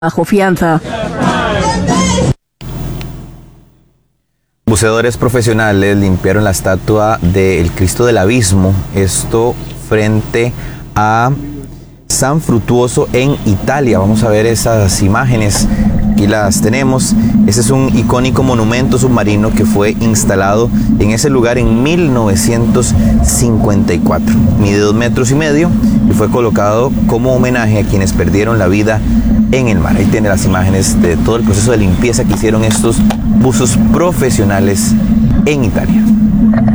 bajo fianza. Buceadores profesionales limpiaron la estatua del Cristo del Abismo, esto frente a San Frutuoso en Italia. Vamos a ver esas imágenes, aquí las tenemos. Este es un icónico monumento submarino que fue instalado en ese lugar en 1954. Mide 2,5 metros y fue colocado como homenaje a quienes perdieron la vida en el mar. Ahí tiene las imágenes de todo el proceso de limpieza que hicieron estos buzos profesionales en Italia.